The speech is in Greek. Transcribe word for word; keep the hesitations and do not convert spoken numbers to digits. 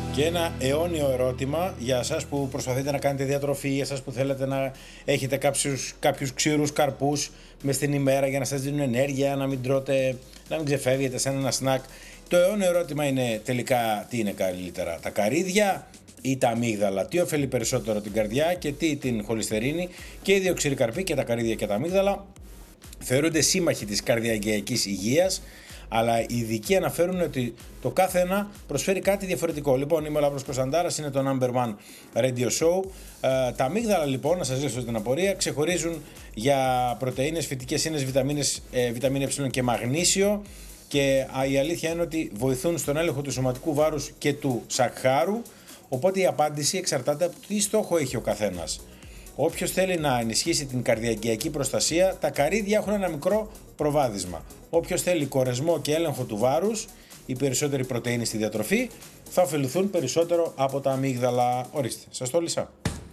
Και ένα αιώνιο ερώτημα για εσάς που προσπαθείτε να κάνετε διατροφή, για εσάς που θέλετε να έχετε κάποιους, κάποιους ξηρούς καρπούς μες στην ημέρα για να σας δίνουν ενέργεια, να μην τρώτε, να μην ξεφεύγετε σαν ένα σνακ. Το αιώνιο ερώτημα είναι τελικά τι είναι καλύτερα, τα καρύδια ή τα αμύγδαλα? Τι ωφελεί περισσότερο την καρδιά και τι την χολυστερίνη? Και οι δύο ξηροί καρποί, και τα καρύδια και τα αμύγδαλα, θεωρούνται σύμμαχοι της καρδιακιακής υγείας, αλλά οι ειδικοί αναφέρουν ότι το κάθε ένα προσφέρει κάτι διαφορετικό. Λοιπόν, είμαι ο Λαύρος Κωνσταντάρας, είναι το Number One Radio Show. Ε, τα αμύγδαλα, λοιπόν, να σας λύσω την απορία, ξεχωρίζουν για πρωτεΐνες, φυτικές ίνες, βιταμίνες, ε, βιταμίνη Ε και μαγνήσιο. Και α, η αλήθεια είναι ότι βοηθούν στον έλεγχο του σωματικού βάρους και του σακχάρου. Οπότε η απάντηση εξαρτάται από τι στόχο έχει ο καθένας. Όποιος θέλει να ενισχύσει την καρδιακιακή προστασία, τα καρύδια έχουν ένα μικρό προβάδισμα. Όποιος θέλει κορεσμό και έλεγχο του βάρους, οι περισσότεροι πρωτεΐνες στη διατροφή, θα ωφεληθούν περισσότερο από τα αμύγδαλα. Ορίστε, σας το λύσα.